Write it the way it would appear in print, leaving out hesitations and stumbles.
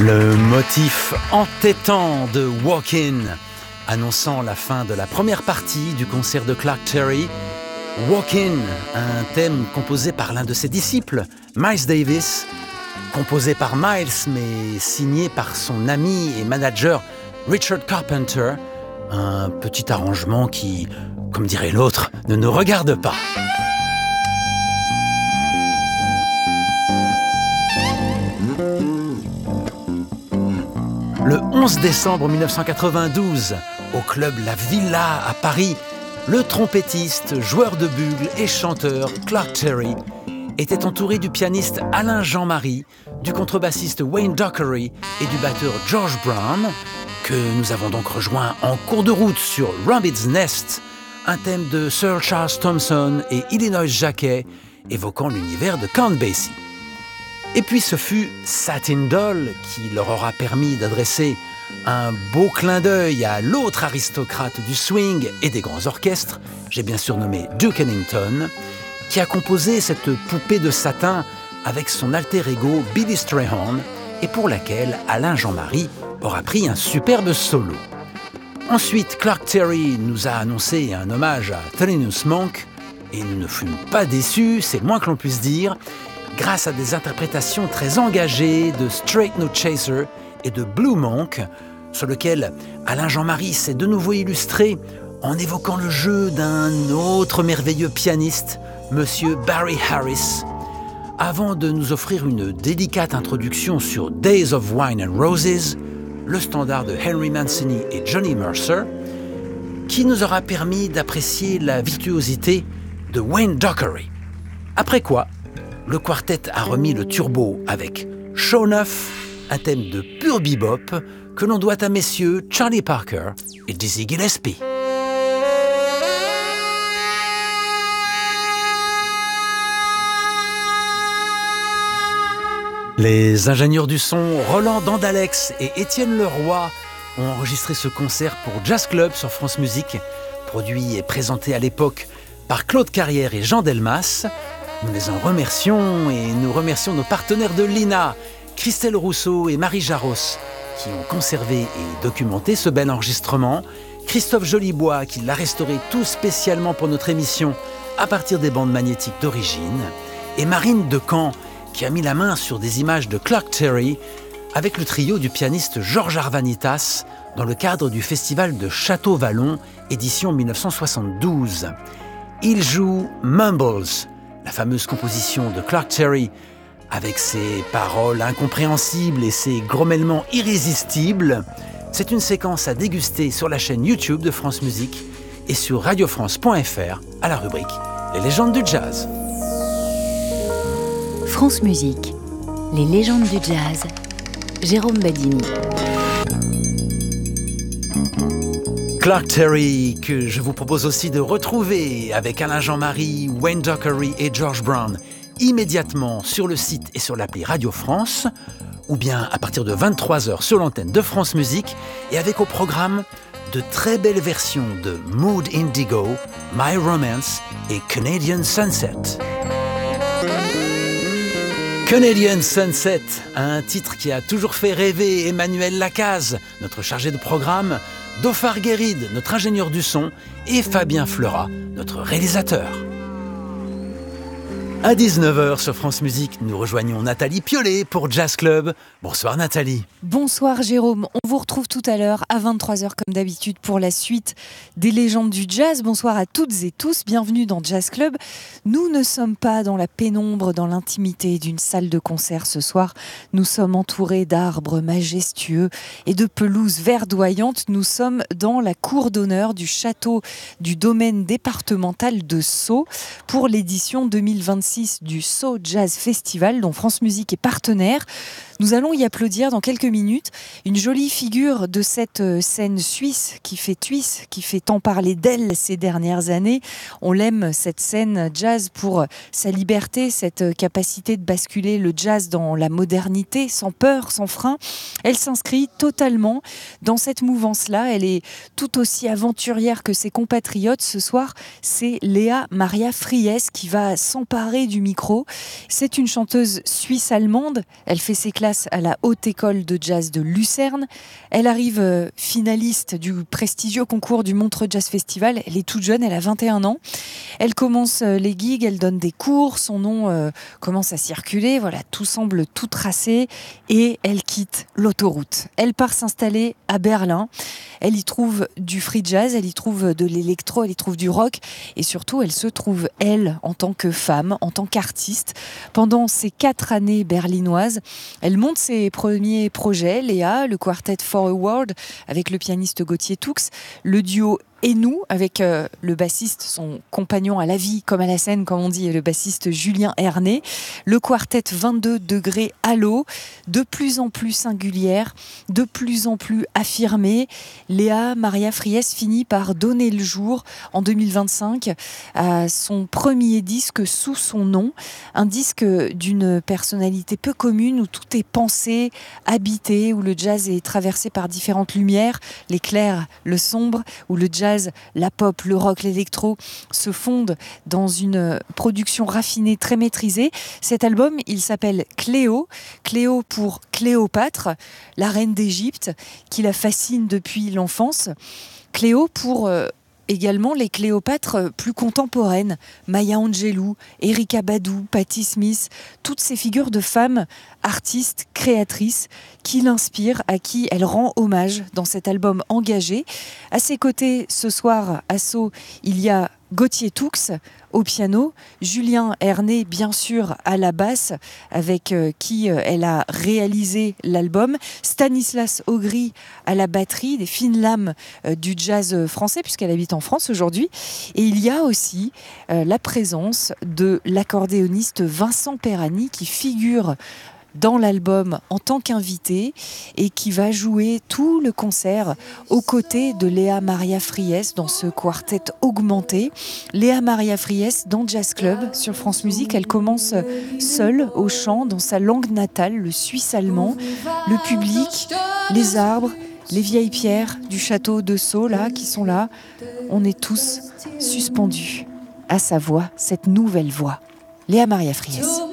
Le motif entêtant de Walk-In, annonçant la fin de la première partie du concert de Clark Terry. Walk-In, un thème composé par l'un de ses disciples, Miles Davis, composé par Miles mais signé par son ami et manager Richard Carpenter, un petit arrangement qui, comme dirait l'autre, ne nous regarde pas. Le 11 décembre 1992, au club La Villa à Paris, le trompettiste, joueur de bugle et chanteur Clark Terry était entouré du pianiste Alain Jean-Marie, du contrebassiste Wayne Dockery et du batteur George Brown, que nous avons donc rejoint en cours de route sur Rabbit's Nest, un thème de Sir Charles Thompson et Illinois Jacquet, évoquant l'univers de Count Basie. Et puis ce fut Satin Doll qui leur aura permis d'adresser un beau clin d'œil à l'autre aristocrate du swing et des grands orchestres, j'ai bien surnommé Duke Ellington, qui a composé cette poupée de satin avec son alter ego Billy Strayhorn et pour laquelle Alain Jean-Marie aura pris un superbe solo. Ensuite, Clark Terry nous a annoncé un hommage à Thelonious Monk et nous ne fûmes pas déçus, c'est le moins que l'on puisse dire, grâce à des interprétations très engagées de Straight No Chaser et de Blue Monk, sur lequel Alain Jean-Marie s'est de nouveau illustré en évoquant le jeu d'un autre merveilleux pianiste, Monsieur Barry Harris, avant de nous offrir une délicate introduction sur Days of Wine and Roses, le standard de Henry Mancini et Johnny Mercer, qui nous aura permis d'apprécier la virtuosité de Wayne Dockery. Après quoi, le quartet a remis le turbo avec Show 9, un thème de pur bebop que l'on doit à messieurs Charlie Parker et Dizzy Gillespie. Les ingénieurs du son Roland Dandalex et Étienne Leroy ont enregistré ce concert pour Jazz Club sur France Musique, produit et présenté à l'époque par Claude Carrière et Jean Delmas. Nous les en remercions et nous remercions nos partenaires de l'INA, Christelle Rousseau et Marie Jaros, qui ont conservé et documenté ce bel enregistrement, Christophe Jolibois qui l'a restauré tout spécialement pour notre émission à partir des bandes magnétiques d'origine, et Marine Decamp qui a mis la main sur des images de Clark Terry avec le trio du pianiste Georges Arvanitas dans le cadre du festival de Château-Vallon, édition 1972. Il joue Mumbles, la fameuse composition de Clark Terry, avec ses paroles incompréhensibles et ses grommellements irrésistibles. C'est une séquence à déguster sur la chaîne YouTube de France Musique et sur radiofrance.fr à la rubrique Les légendes du jazz. France Musique, les légendes du jazz, Jérôme Badini. Clark Terry, que je vous propose aussi de retrouver avec Alain Jean-Marie, Wayne Dockery et George Brown immédiatement sur le site et sur l'appli Radio France, ou bien à partir de 23h sur l'antenne de France Musique, et avec au programme de très belles versions de Mood Indigo, My Romance et Canadian Sunset. Canadian Sunset, un titre qui a toujours fait rêver Emmanuel Lacaze, notre chargé de programme, Dauphard Guéride, notre ingénieur du son, et Fabien Fleurat, notre réalisateur. À 19h sur France Musique, nous rejoignons Nathalie Piolet pour Jazz Club. Bonsoir Nathalie. Bonsoir Jérôme, on vous retrouve tout à l'heure à 23h comme d'habitude pour la suite des légendes du jazz. Bonsoir à toutes et tous, bienvenue dans Jazz Club. Nous ne sommes pas dans la pénombre, dans l'intimité d'une salle de concert ce soir. Nous sommes entourés d'arbres majestueux et de pelouses verdoyantes. Nous sommes dans la cour d'honneur du château du domaine départemental de Sceaux pour l'édition 2026 du Sceaux Jazz Festival dont France Musique est partenaire. Nous allons y applaudir dans quelques minutes une jolie figure de cette scène suisse qui fait tant parler d'elle ces dernières années. On l'aime, cette scène jazz, pour sa liberté, cette capacité de basculer le jazz dans la modernité, sans peur, sans frein. Elle s'inscrit totalement dans cette mouvance-là. Elle est tout aussi aventurière que ses compatriotes. Ce soir, c'est Léa Maria Fries qui va s'emparer du micro. C'est une chanteuse suisse-allemande. Elle fait ses classes classe à la Haute École de Jazz de Lucerne. Elle arrive finaliste du prestigieux concours du Montreux Jazz Festival. Elle est toute jeune, elle a 21 ans. Elle commence les gigs, elle donne des cours, son nom commence à circuler, voilà, tout semble tout tracé et elle quitte l'autoroute. Elle part s'installer à Berlin. Elle y trouve du free jazz, elle y trouve de l'électro, elle y trouve du rock et surtout elle se trouve, elle, en tant que femme, en tant qu'artiste. Pendant ces 4 années berlinoises, elle monte ses premiers projets, Léa, le quartet For a World avec le pianiste Gauthier Toux, le duo Et nous, avec le bassiste, son compagnon à la vie comme à la scène, comme on dit, le bassiste Julien Ernest, le quartet 22 degrés Allo, de plus en plus singulière, de plus en plus affirmée. Léa Maria Fries finit par donner le jour en 2025 à son premier disque sous son nom, un disque d'une personnalité peu commune où tout est pensé, habité, où le jazz est traversé par différentes lumières, l'éclair, le sombre, où le jazz, la pop, le rock, l'électro se fondent dans une production raffinée, très maîtrisée. Cet album, il s'appelle Cléo. Cléo pour Cléopâtre, la reine d'Égypte, qui la fascine depuis l'enfance. Cléo pour également les Cléopâtres plus contemporaines, Maya Angelou, Erykah Badu, Patti Smith, toutes ces figures de femmes artistes, créatrices, qui l'inspirent, à qui elle rend hommage dans cet album engagé. À ses côtés, ce soir, à Sceaux, il y a Gauthier Toux au piano, Julien Ernest bien sûr à la basse avec qui elle a réalisé l'album, Stanislas Augry à la batterie, des fines lames du jazz français puisqu'elle habite en France aujourd'hui, et il y a aussi la présence de l'accordéoniste Vincent Perani qui figure dans l'album en tant qu'invité et qui va jouer tout le concert aux côtés de Léa Maria Fries dans ce quartet augmenté. Léa Maria Fries dans Jazz Club sur France Musique, elle commence seule au chant dans sa langue natale, le suisse-allemand. Le public, les arbres, les vieilles pierres du château de Sceaux là, qui sont là, on est tous suspendus à sa voix, cette nouvelle voix. Léa Maria Fries.